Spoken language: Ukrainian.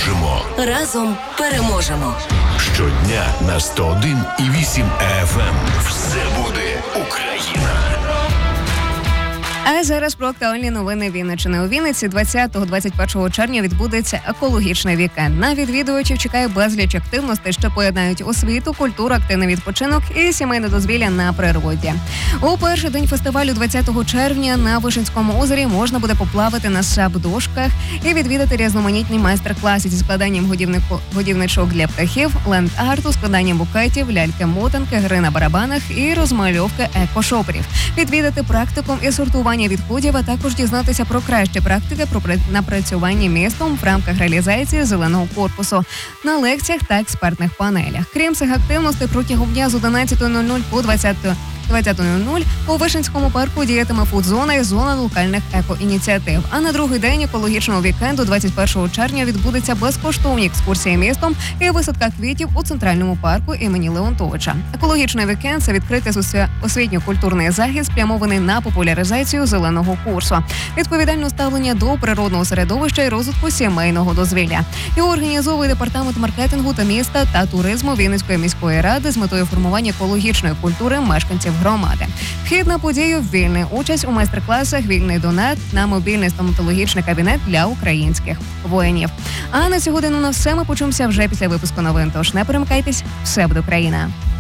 дружимо. Разом переможемо. Щодня на 101,8 FM. Все буде Україна. А зараз про актуальні новини Вінниччини. У Вінниці 20-21 червня відбудеться екологічний вікенд. На відвідувачів чекає безліч активностей, що поєднають освіту, культуру, активний відпочинок і сімейне дозвілля на природі. У перший день фестивалю 20 червня на Вишинському озері можна буде поплавати на сап-дошках і відвідати різноманітні майстер-класи зі складанням годівничок для птахів, ленд-арту, складанням букетів, ляльки-мотанки, гри на барабанах і розмальовки екошоперів. Відвідати практикум і сортування відходів, а також дізнатися про кращі практики про напрацювання містом в рамках реалізації зеленого корпусу на лекціях та експертних панелях. Крім цих активностей, протягом дня з 11:00 по 20:00 у Вишинському парку діятиме фудзона і зона локальних екоініціатив. А на другий день екологічного вікенду 21 червня відбудеться безкоштовні екскурсії містом і висадка квітів у центральному парку імені Леонтовича. Екологічний вікенд – це відкритий освітньо-культурний захід, спрямований на популяризацію зеленого курсу, відповідальне ставлення до природного середовища і розвитку сімейного дозвілля. Його організовує департамент маркетингу та міста та туризму Вінницької міської ради з метою формування екологічної культури мешканців громади. Вхід на подію вільний. Участь у майстер-класах, вільний донат на мобільний стоматологічний кабінет для українських воїнів. А на цю годину на все. Ми почуємося вже після випуску новин. Тож не перемикайтесь, все буде Україна.